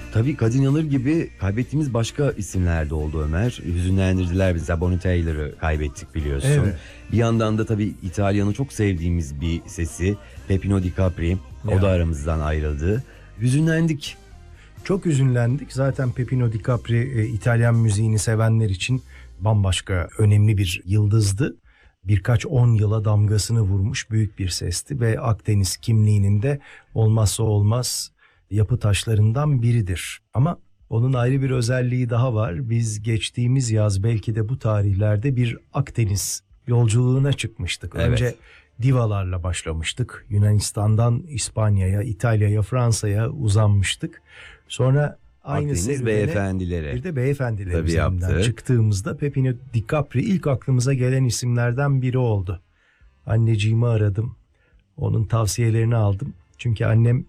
Tabii Kadın Yanır gibi kaybettiğimiz başka isimler de oldu Ömer. Hüzünlendirdiler bizi. Bonnie Tyler'ı kaybettik biliyorsun. Evet. Bir yandan da tabii İtalyan'ın çok sevdiğimiz bir sesi Peppino Di Capri. O Ya. da aramızdan ayrıldı. Hüzünlendik. Çok üzünlendik. Zaten Peppino Di Capri İtalyan müziğini sevenler için bambaşka önemli bir yıldızdı. Birkaç 10 yıla damgasını vurmuş büyük bir sesti ve Akdeniz kimliğinin de olmazsa olmaz yapı taşlarından biridir. Ama onun ayrı bir özelliği daha var. Biz geçtiğimiz yaz belki de bu tarihlerde bir Akdeniz yolculuğuna çıkmıştık. Evet. Önce divalarla başlamıştık. Yunanistan'dan İspanya'ya, İtalya'ya, Fransa'ya uzanmıştık. Sonra aynı Akdeniz serüvene beyefendileri. bir de beyefendiler Tabii üzerinden yaptı. çıktığımızda Peppino Di Capri ilk aklımıza gelen isimlerden biri oldu. Anneciğimi aradım. Onun tavsiyelerini aldım. Çünkü annem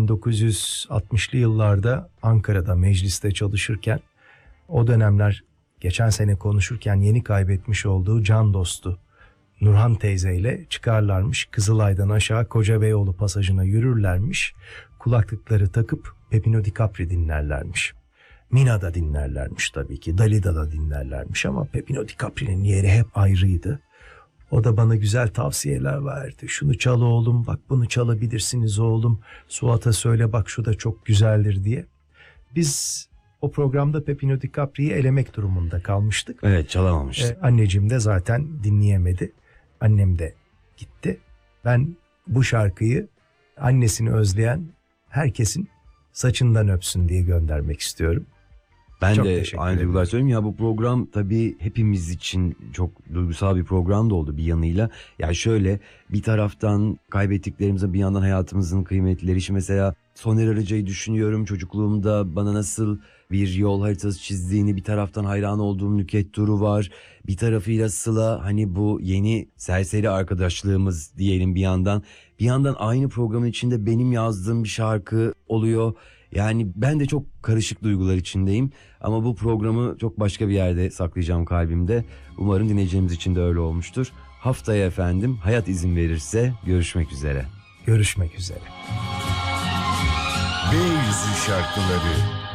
1960'lı yıllarda Ankara'da mecliste çalışırken, o dönemler geçen sene konuşurken yeni kaybetmiş olduğu can dostu Nurhan teyzeyle çıkarlarmış. Kızılay'dan aşağı Kocabeyoğlu pasajına yürürlermiş. Kulaklıkları takıp Peppino Di Capri dinlerlermiş. Mina'da dinlerlermiş tabii ki. Dalida'da dinlerlermiş ama Peppino Di Capri'nin yeri hep ayrıydı. O da bana güzel tavsiyeler verdi. Şunu çal oğlum, bak bunu çalabilirsiniz oğlum. Suat'a söyle bak şu da çok güzeldir diye. Biz o programda Peppino Di Capri'yi elemek durumunda kalmıştık. Evet, çalamamış. Anneciğim de zaten dinleyemedi. Annem de gitti. Ben bu şarkıyı annesini özleyen herkesin saçından öpsün diye göndermek istiyorum. Ben Çok de teşekkür aynı ederim. duygular söyleyeyim. Ya bu program tabii hepimiz için çok duygusal bir program da oldu bir yanıyla. Ya şöyle, bir taraftan kaybettiklerimize, bir yandan hayatımızın kıymetlileri. İşte mesela Soner Arıcı'yı düşünüyorum. Çocukluğumda bana nasıl bir yol haritası çizdiğini, bir taraftan hayran olduğum Nükhet Duru var. Bir tarafıyla Sıla, hani bu yeni serseri arkadaşlığımız diyelim bir yandan. Bir yandan aynı programın içinde benim yazdığım bir şarkı oluyor. Yani ben de çok karışık duygular içindeyim ama bu programı çok başka bir yerde saklayacağım kalbimde. Umarım dinleyicilerimiz için de öyle olmuştur. Haftaya efendim, hayat izin verirse görüşmek üzere. Görüşmek üzere. B100'ün şarkıları